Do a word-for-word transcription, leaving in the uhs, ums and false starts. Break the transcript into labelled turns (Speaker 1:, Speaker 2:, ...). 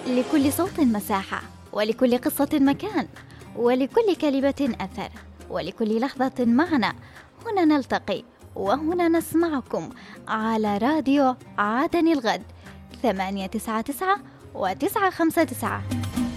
Speaker 1: لكل صوت مساحة، ولكل قصة مكان، ولكل كلمة أثر، ولكل لحظة معنى. هنا نلتقي وهنا نسمعكم على راديو عدن الغد ثمانية تسعة تسعة وتسعة خمسة تسعة.